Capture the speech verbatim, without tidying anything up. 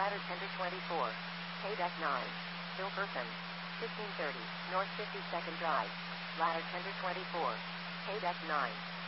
Ladder Tender twenty-four. Paydeck nine. Silverton. fifteen thirty. North fifty-second Drive. Ladder Tender twenty-four. Paydeck nine.